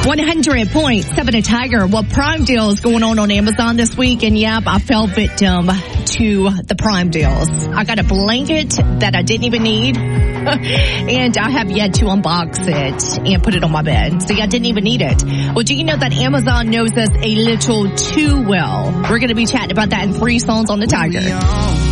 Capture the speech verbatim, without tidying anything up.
one hundred point seven a Tiger. Well, Prime deals going on on Amazon this week. And yep, I fell victim to the Prime deals. I got a blanket that I didn't even need. And I have yet to unbox it and put it on my bed. See, I didn't even need it. Well, do you know that Amazon knows us a little too well? We're going to be chatting about that in three songs on the Tiger.